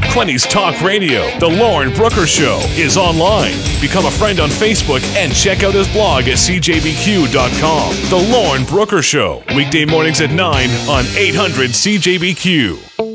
Clinty's Talk Radio. The Lauren Brooker Show is online. Become a friend on Facebook and check out his blog at cjbq.com. The Lauren Brooker Show. Weekday mornings at 9 on 800 CJBQ.